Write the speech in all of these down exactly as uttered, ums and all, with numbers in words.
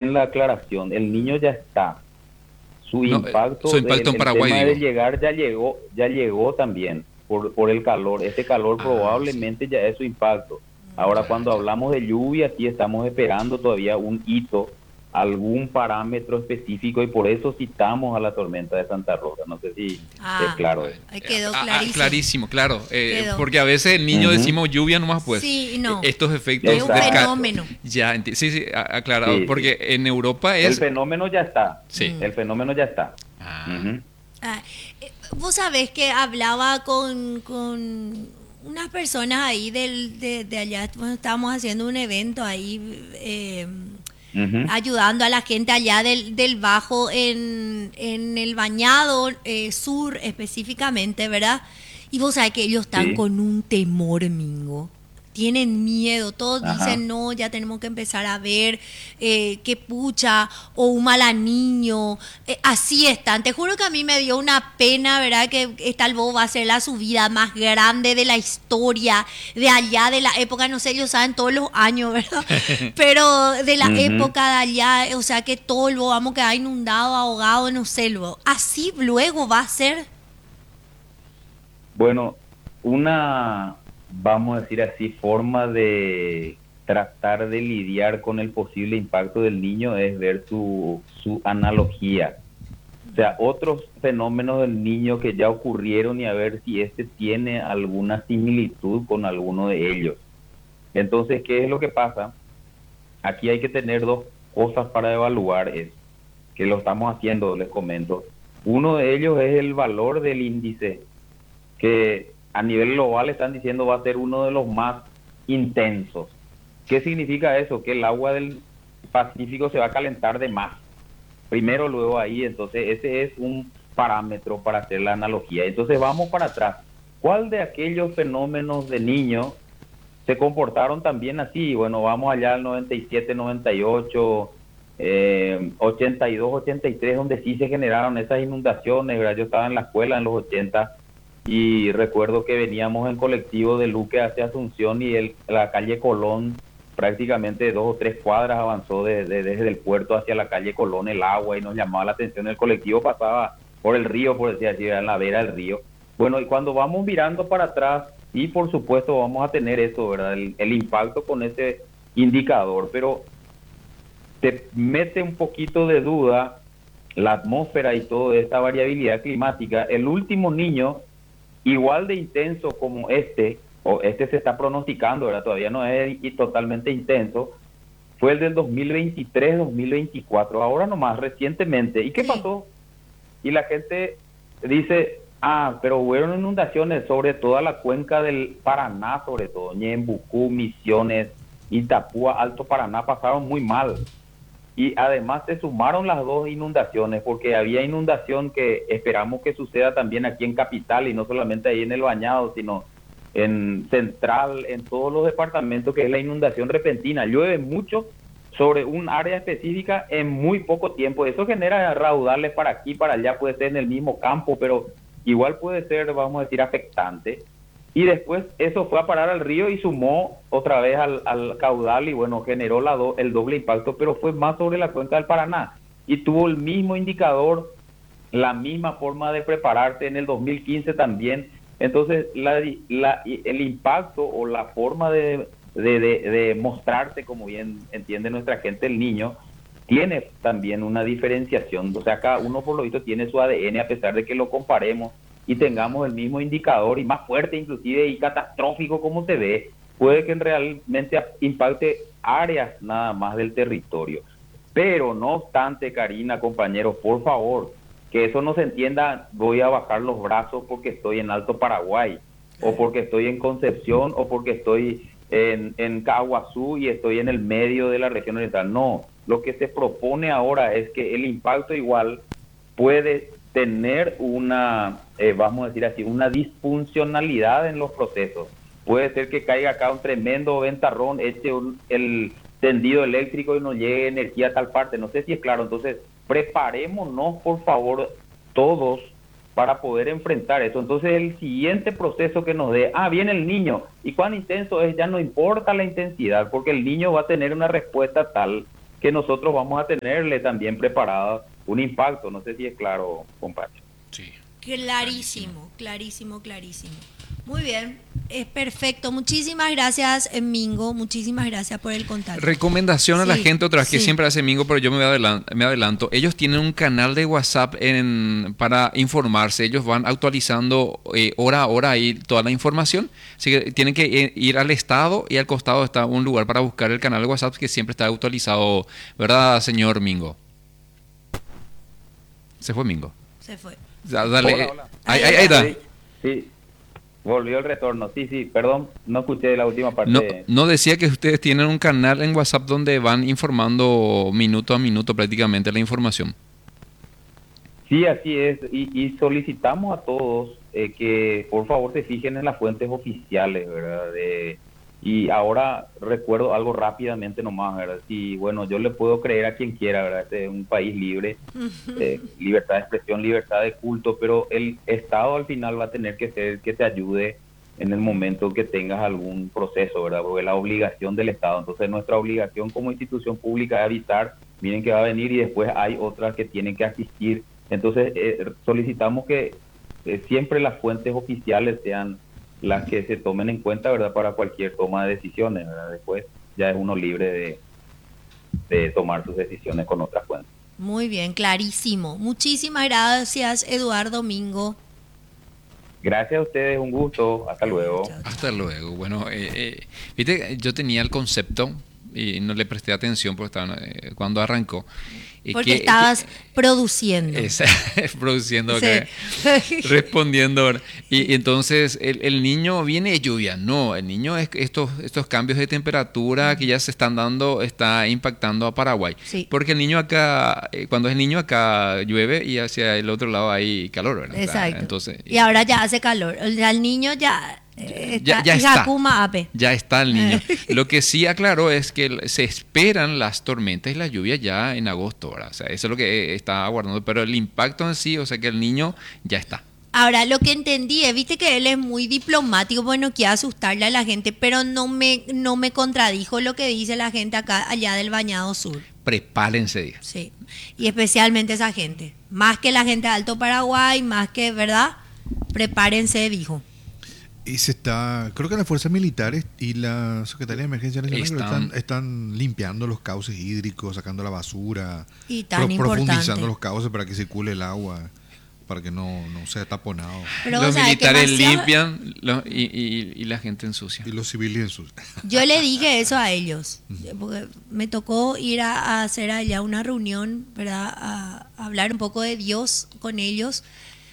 bien la aclaración. El niño ya está. Su No, eh, impacto, su del, impacto en el Paraguay, tema de digo. llegar ya llegó, ya llegó también por, por el calor. Ese calor Ah, sí. probablemente ya es su impacto. Ahora, Ya, cuando ya. hablamos de lluvia, sí estamos esperando todavía un hito, algún parámetro específico y por eso citamos a la tormenta de Santa Rosa. No sé si es Ah, claro Ah, eso. ahí eh, quedó ah, ah, clarísimo. clarísimo, claro. Eh, Quedó. porque a veces el niño Ujú. decimos lluvia nomás, pues. Sí, Eh, no. Estos Es efectos un de... ca- Exacto. fenómeno. Ya, enti- sí, sí, a- aclarado. Sí, Porque sí. en Europa El es... fenómeno ya está. Sí. El fenómeno ya está. Ah, Ujú. Ah, eh, vos sabés que hablaba con, con unas personas ahí del, de, de allá, bueno, estábamos haciendo un evento ahí, eh, Ujú. ayudando a la gente allá del, del Bajo en, en el Bañado eh, Sur específicamente, ¿verdad? Y vos sabés que ellos están Sí. con un temor, Mingo. Tienen miedo, todos dicen, Ajá. no, ya tenemos que empezar a ver eh, qué pucha o un mala niño. Eh, así están. Te juro que a mí me dio una pena, ¿verdad? Que esta Albo va a ser la subida más grande de la historia, de allá, de la época, no sé, ellos saben todos los años, ¿verdad? Pero de la Ujú. época de allá, o sea, que todo el vamos a quedar inundado, ahogado, no sé, luego. Así luego va a ser. Bueno, una, vamos a decir así, forma de tratar de lidiar con el posible impacto del niño es ver su, su analogía. O sea, otros fenómenos del niño que ya ocurrieron y a ver si este tiene alguna similitud con alguno de ellos. Entonces, ¿qué es lo que pasa? Aquí hay que tener dos cosas para evaluar eso, que lo estamos haciendo, les comento. Uno de ellos es el valor del índice, que a nivel global están diciendo va a ser uno de los más intensos. ¿Qué significa eso? Que el agua del Pacífico se va a calentar de más. Primero, luego ahí, entonces ese es un parámetro para hacer la analogía. Entonces vamos para atrás. ¿Cuál de aquellos fenómenos de niños se comportaron también así? Bueno, vamos allá al noventa y siete, noventa y ocho, eh, ochenta y dos, ochenta y tres, donde sí se generaron esas inundaciones, ¿verdad? Yo estaba en la escuela en los ochenta y recuerdo que veníamos en colectivo de Luque hacia Asunción y el, la calle Colón prácticamente dos o tres cuadras avanzó de, de- desde el puerto hacia la calle Colón el agua y nos llamaba la atención. El colectivo pasaba por el río, por decir así, en la vera del río. Bueno, y cuando vamos mirando para atrás, y por supuesto vamos a tener eso, ¿verdad? El, el impacto con ese indicador, pero te mete un poquito de duda la atmósfera y toda esta variabilidad climática. El último niño igual de intenso como este, o este se está pronosticando, ¿verdad? Todavía no es y totalmente intenso, fue el del dos mil veintitrés, dos mil veinticuatro, ahora nomás, recientemente. ¿Y qué Sí. pasó? Y la gente dice, ah, pero hubieron inundaciones sobre toda la cuenca del Paraná, sobre todo, Ñembucú, Misiones, Itapúa, Alto Paraná, pasaron muy mal. Y además se sumaron las dos inundaciones, porque había inundación que esperamos que suceda también aquí en Capital y no solamente ahí en el Bañado, sino en Central, en todos los departamentos, que es la inundación repentina. Llueve mucho sobre un área específica en muy poco tiempo. Eso genera raudales para aquí, para allá, puede ser en el mismo campo, pero igual puede ser, vamos a decir, afectante. Y después eso fue a parar al río y sumó otra vez al, al caudal y bueno, generó la do, el doble impacto, pero fue más sobre la cuenca del Paraná y tuvo el mismo indicador, la misma forma de prepararse en el dos mil quince también. Entonces, la, la, el impacto o la forma de, de, de, de mostrarse, como bien entiende nuestra gente, el niño, tiene también una diferenciación. O sea, cada uno por lo visto tiene su A D N, a pesar de que lo comparemos y tengamos el mismo indicador y más fuerte inclusive y catastrófico como se ve, puede que realmente impacte áreas nada más del territorio. Pero no obstante, Karina, compañeros, por favor, que eso no se entienda, voy a bajar los brazos porque estoy en Alto Paraguay, o porque estoy en Concepción, o porque estoy en, en Caguazú y estoy en el medio de la región oriental. No, lo que se propone ahora es que el impacto igual puede tener una, eh, vamos a decir así, una disfuncionalidad en los procesos. Puede ser que caiga acá un tremendo ventarrón, eche un, el tendido eléctrico y no llegue energía a tal parte. No sé si es claro. Entonces, preparémonos, por favor, todos para poder enfrentar eso. Entonces, el siguiente proceso que nos dé, ah, viene el niño, y cuán intenso es, ya no importa la intensidad, porque el niño va a tener una respuesta tal que nosotros vamos a tenerle también preparado un impacto. No sé si es claro, compadre. Sí. Clarísimo, clarísimo, clarísimo. Muy bien, es perfecto. Muchísimas gracias, Mingo. Muchísimas gracias por el contacto. Recomendación a la Sí, gente otra vez, que sí. siempre hace Mingo, pero yo me adelanto, me adelanto. Ellos tienen un canal de WhatsApp en, para informarse. Ellos van actualizando eh, hora a hora ahí toda la información. Así que tienen que eh, ir al estado, y al costado está un lugar para buscar el canal de WhatsApp que siempre está actualizado. ¿Verdad, señor Mingo? Se fue Mingo. Se fue. Da- Dale. Hola, eh, hola. Ahí, ahí- ahí está. Sí, sí, volvió el retorno. Sí, sí, perdón, no escuché la última parte. No, no decía que ustedes tienen un canal en WhatsApp donde van informando minuto a minuto prácticamente la información. Sí, así es. Y, y solicitamos a todos eh, que por favor se fijen en las fuentes oficiales, ¿verdad? De, y ahora recuerdo algo rápidamente nomás, ¿verdad? Sí, bueno, yo le puedo creer a quien quiera, ¿verdad? Este es un país libre, eh, libertad de expresión, libertad de culto, pero el Estado al final va a tener que ser el que te ayude en el momento que tengas algún proceso, ¿verdad? Porque es la obligación del Estado. Entonces nuestra obligación como institución pública es avisar, miren que va a venir, y después hay otras que tienen que asistir. Entonces eh, solicitamos que eh, siempre las fuentes oficiales sean las que se tomen en cuenta, ¿verdad? Para cualquier toma de decisiones, ¿verdad? Después ya es uno libre de, de tomar sus decisiones con otras fuentes. Muy bien, clarísimo. Muchísimas gracias, Eduardo Mingo. Gracias a ustedes, un gusto, hasta luego. Chao. Hasta luego. Bueno, eh, eh, viste, yo tenía el concepto y no le presté atención porque estaba, eh, cuando arrancó. eh, Porque que- estabas que- produciendo. es- produciendo, Sí. que- respondiendo. Y, y entonces el, el niño viene de lluvia. No, el niño es estos, estos cambios de temperatura que ya se están dando, está impactando a Paraguay. Sí. Porque el niño acá, eh, cuando es niño acá llueve y hacia el otro lado hay calor, ¿verdad? O sea, Exacto. entonces, y ahora ya hace calor. O sea, el niño ya, eh, Ya- está, ya está. Hakuma Ape. ya está el niño. Lo que sí aclaró es que el- se esperan las tormentas y las lluvias ya en agosto, ¿verdad? O sea, eso es lo que está aguardando, pero el impacto en sí, o sea, que el niño ya está. Ahora, lo que entendí es, viste que él es muy diplomático, bueno, quiere asustarle a la gente, pero no me, no me contradijo lo que dice la gente acá, allá del Bañado Sur. Prepárense, diga. Sí, y especialmente esa gente. Más que la gente de Alto Paraguay, más que, ¿verdad? Prepárense, dijo. Y se está, creo que las fuerzas militares y la Secretaría de Emergencia Nacional creo que Están- están, están limpiando los cauces hídricos, sacando la basura, Y tan importante. profundizando los cauces para que circule el agua, para que no, no sea taponado. Pero Los vos sabés que militares demasiado- limpian lo- y, y- y la gente ensucia. Y los civiles en sus... Yo le dije eso a ellos, porque me tocó ir a, a hacer allá una reunión, ¿verdad? A, a hablar un poco de Dios con ellos.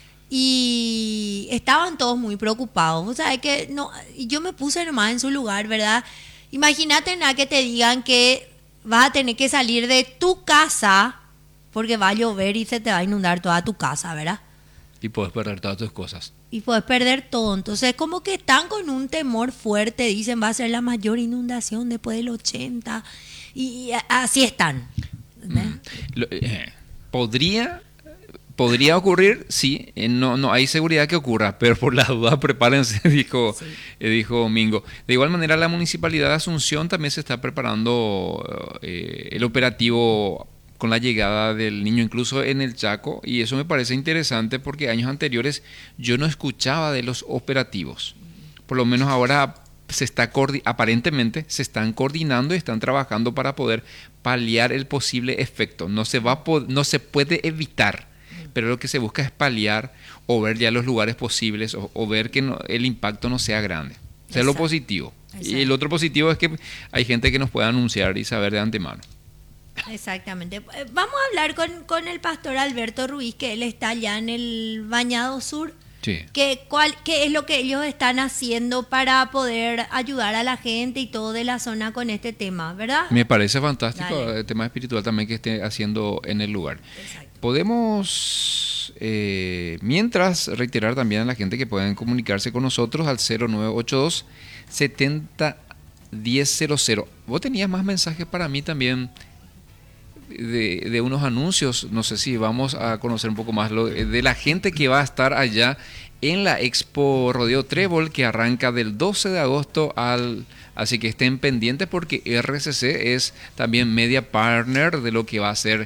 Y estaban todos muy preocupados. O sea, que no, y yo me puse nomás en su lugar, ¿verdad? Imagínate nada que te digan que vas a tener que salir de tu casa porque va a llover y se te va a inundar toda tu casa, ¿verdad? Y puedes perder todas tus cosas. Y puedes perder todo. Entonces, como que están con un temor fuerte, dicen va a ser la mayor inundación después del ochenta. Y, y a- así están. ¿entendés? Mm. Lo- eh, podría podría ocurrir, sí, eh, no no hay seguridad que ocurra, pero por la duda prepárense, dijo Sí. eh, dijo Mingo. De igual manera, la Municipalidad de Asunción también se está preparando eh, el operativo con la llegada del niño, incluso en el Chaco, y eso me parece interesante porque años anteriores yo no escuchaba de los operativos. Por lo menos ahora se está coordi- aparentemente se están coordinando y están trabajando para poder paliar el posible efecto. No se va a po- no se puede evitar, pero lo que se busca es paliar o ver ya los lugares posibles o, o ver que no- el impacto no sea grande. O sea, lo Exacto. positivo. Y Exacto. el otro positivo es que hay gente que nos puede anunciar y saber de antemano. Exactamente. Eh, Vamos a hablar con, con el pastor Alberto Ruiz, que él está allá en el Bañado Sur. Sí. ¿Qué, cuál, ¿Qué es lo que ellos están haciendo para poder ayudar a la gente y todo de la zona con este tema, verdad? Me parece fantástico Dale. el tema espiritual también que esté haciendo en el lugar. Exacto. Podemos, eh, mientras, reiterar también a la gente que pueden comunicarse con nosotros al cero nueve ocho dos setenta diez cero cero. Vos tenías más mensajes para mí también de, de unos anuncios. No sé si vamos a conocer un poco más lo, de la gente que va a estar allá en la Expo Rodeo Trébol, que arranca del doce de agosto al... Así que estén pendientes porque R C C es también media partner de lo que va a ser